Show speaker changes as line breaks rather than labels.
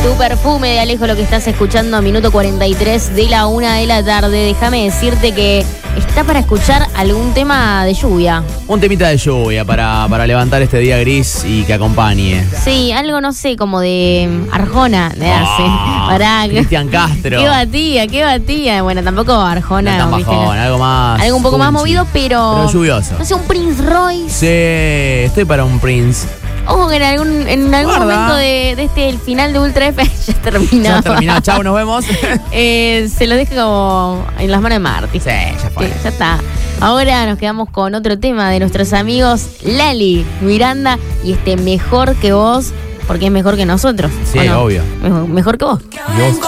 Tu perfume de Alejo, lo que estás escuchando a minuto 43 de la 1 de la tarde. Déjame decirte que está para escuchar algún tema de lluvia.
Un temita de lluvia para levantar este día gris y que acompañe.
Sí, algo, no sé, como de Arjona.
Cristian Castro.
Qué batía. Bueno, tampoco Arjona.
No tan bajón, algo más.
Algo un poco más movido, pero
lluvioso.
No sé, un Prince Royce.
Sí, estoy para un Prince.
Ojo que en algún momento de el final de Ultra F ya terminó.
Chau, nos vemos.
Se lo deja como en las manos de Marty.
Sí, ya fue.
Sí, ya está. Ahora nos quedamos con otro tema de nuestros amigos Lali Miranda y Mejor que vos, porque es mejor que nosotros.
Sí, obvio.
Mejor que vos.